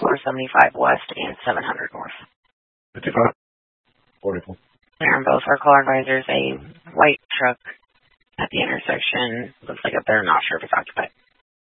475 west and 700 north. 55. 44. They're on both our caller advisors. A white truck at the intersection. Looks like up there. I'm not sure if it's occupied.